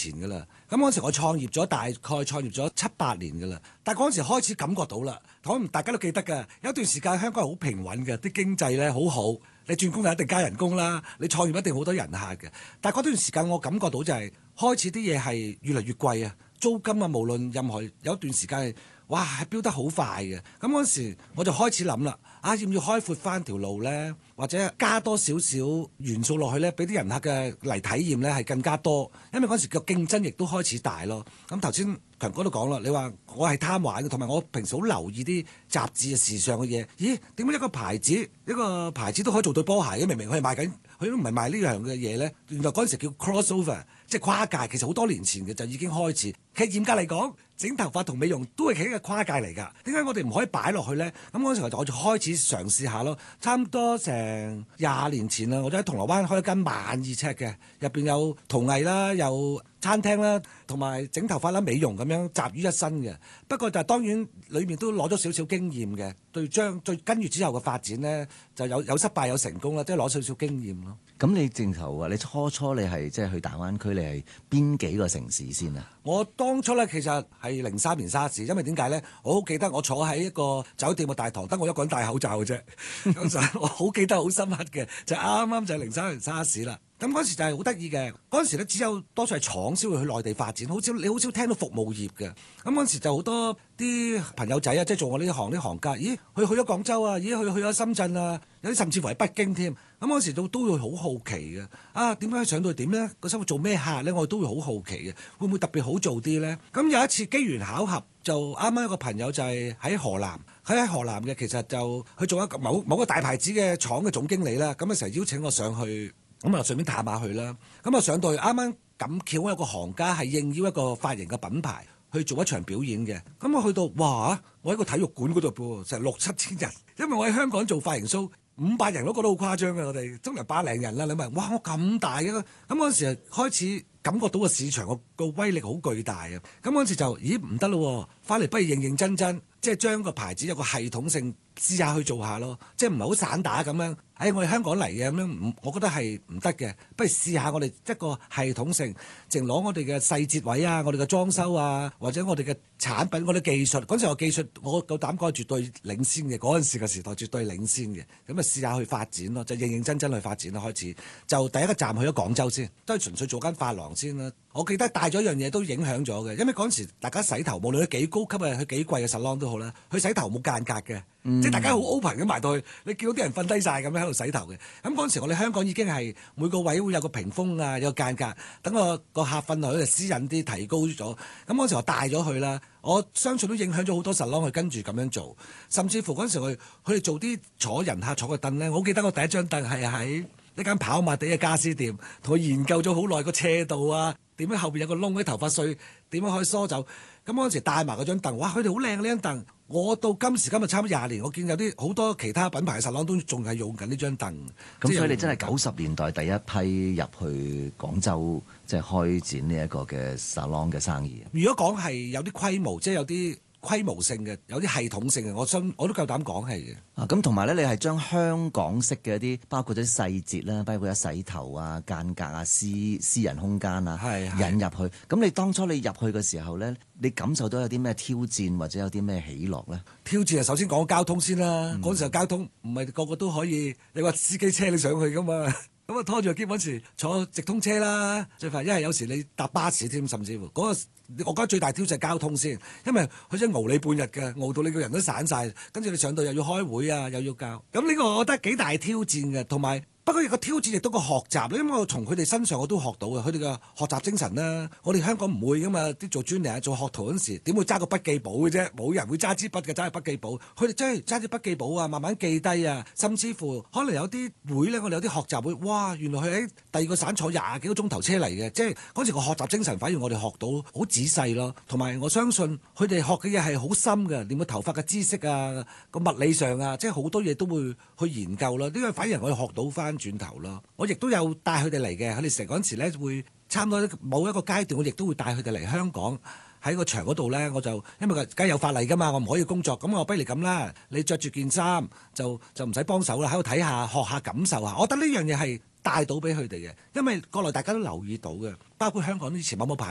前㗎啦。咁嗰陣時我創業咗大概創業咗7-8年㗎啦。但係嗰陣時開始感覺到啦，可能大家都記得㗎。有一段時間香港係好平穩嘅，啲經濟咧好好。你轉工就一定加人工啦，你創業一定好多人客嘅。但係嗰段時間我感覺到就係開始啲嘢係越嚟越貴啊，租金啊，無論任何有一段時間係哇係飆得好快嘅。咁嗰陣時我就開始諗啦，要唔要開闊翻條路呢？或者加多少少元素落去呢？俾啲人客嘅嚟體驗呢係更加多。因為嗰陣時個競爭亦都開始大咯。咁頭先強哥都講啦，你話我係貪玩嘅，同埋我平時好留意啲雜誌嘅時尚嘅嘢。咦？點解一個牌子都可以做對波鞋嘅？明明佢係賣緊，佢都唔係賣呢樣嘅嘢呢。原來嗰陣時叫 crossover， 即係跨界。其實好多年前嘅就已經開始。其實嚴格嚟講，整頭髮同美容都係企喺個跨界嚟㗎。點解我哋唔可以擺落去呢？咁嗰陣時我就開始嘗試下咯。差唔多成20年前啦，我就喺銅鑼灣開一間12000尺嘅，入邊有陶藝啦，有餐廳啦，同埋整頭髮啦、美容咁樣集於一身嘅。不過就當然裏面都攞咗少少經驗嘅，對跟住之後嘅發展呢，就有失敗有成功啦，即係攞少少經驗咯。 咁你正頭話你初你係即係去大灣區，你係邊幾個城市先啊？ 我當初咧其實係03年沙士，因為點解咧？我好記得我坐喺一個酒店嘅大堂，得我一個人戴口罩嘅啫。咁就我好記得好深刻嘅，就啱啱就係03年沙士啦。咁嗰時就係好得意嘅，嗰陣時咧只有多數係廠先會去內地發展，你好少聽到服務業嘅。咁嗰陣時就好多啲朋友仔啊，即係做我呢行啲行家，咦佢去咗廣州啊，咦去咗深圳啊，有啲甚至乎係北京添。咁嗰時都會好好奇嘅，點解上到去點咧？個生活做咩客咧？我哋都會好好奇嘅，會唔會特別好做啲咧？咁有一次機緣巧合，就啱啱一個朋友就係喺河南，佢喺河南嘅，其實就去做一個某個大牌子嘅廠嘅總經理啦。咁啊成日邀請我上去。咁啊，順便探下佢啦。咁啊，上到去啱啱咁巧，有個行家係應邀一個髮型嘅品牌去做一場表演嘅。咁我去到，哇！我喺個體育館嗰度噃，成6-7千人。因為我喺香港做髮型 show， 500人都覺得好誇張嘅，我哋中嚟100零人啦。你問，哇！我咁大嘅，咁嗰陣時開始感覺到個市場個威力好巨大啊。咁嗰陣時就，咦唔得咯，翻嚟不如認認真真，即係將個牌子有個系統性試下去做下咯，即係唔係好散打咁樣。我哋香港嚟嘅咁樣，我覺得係唔得嘅。不如試下我哋一個系統性，淨攞我哋嘅細節位啊，我哋嘅裝修啊，或者我哋嘅產品，我哋技術。嗰陣時我技術，我夠膽講係絕對領先嘅。嗰陣時嘅時代絕對領先嘅。咁啊試下去發展咯，就認認真真去發展啦。開始就第一個站去咗廣州先，都係純粹做間髮廊先啦。我記得帶咗一樣嘢都影響咗嘅，因為嗰陣時大家洗頭，無論佢幾高級啊，佢幾貴嘅salon都好啦，佢洗頭冇間隔嘅。即係大家好 open 咁埋到去，你見到啲人瞓低晒咁樣喺度洗頭嘅。咁嗰陣時我哋香港已經係每個位會有個屏風啊，有個間隔，等個客瞓落去就私隱啲，提高咗。咁嗰陣時我帶咗佢啦，我相信都影響咗好多salon去跟住咁樣做，甚至乎嗰陣時佢哋做啲坐人客坐嘅凳咧，我好記得我第一張凳係喺呢間跑馬地嘅家私店，同佢研究咗好耐個斜度啊，點樣後邊有個窿啲頭髮碎，點樣可以梳走。咁嗰陣時帶埋嗰張凳，哇！佢哋好靚呢張凳。我到今時今日差唔多20年，我見有啲好多其他品牌嘅salon都仲係用緊呢張凳。 咁所以你真係90年代第一批入去廣州，即係開展呢一個嘅salon嘅生意。 如果講係有啲規模，即係有啲規模性嘅，有啲系統性嘅，我都夠膽講係嘅。 咁同埋咧，你係將香港式嘅一啲，包括啲細節啦，包括有洗頭啊、間隔啊、私人空間啊，引入去。咁你當初你入去嘅時候咧，你感受到有啲咩挑戰或者有啲咩喜樂咧？ 挑戰係首先講交通先啦。嗰陣時候交通唔係個個都可以，你話司機車你上去噶嘛？咁啊拖住個篋嗰時坐直通車啦，最快。因為有時你搭巴士添，甚至乎我覺得最大挑戰係交通先，因為佢真係熬你半日嘅，熬到你個人都散晒，跟住你上到又要開會啊，又要教。咁呢個我覺得幾大挑戰嘅，同埋。不過個挑戰亦都個學習，因為我從佢哋身上我都學到嘅，佢哋嘅學習精神啦。我哋香港唔會噶嘛，啲做專利做學徒嗰陣時點會揸個筆記簿嘅啫？冇人會揸支筆嘅，揸個筆記簿。佢哋真係揸支筆記簿啊，慢慢記低啊。甚至乎可能有啲會咧，我哋有啲學習會，哇！原來佢喺第二個省坐20幾個鐘頭車嚟嘅，即係嗰時個學習精神反而我哋學到好仔細咯。同埋我相信佢哋學嘅嘢係好深嘅，連個頭髮嘅知識啊、個物理上啊，即係好多嘢都會去研究啦。呢個反而我哋學到翻轉頭咯，我亦都有帶佢哋嚟嘅。佢哋成嗰陣時咧會差唔多某一個階段，我亦都會帶佢哋嚟香港喺個場嗰度咧。我就因為梗係有法例㗎嘛，我唔可以工作。咁我不如咁啦，你着住件衫就唔使幫手啦，喺度睇下、學下、感受下。我覺得呢樣嘢係帶到俾佢哋嘅，因為國內大家都留意到嘅，包括香港啲前某某牌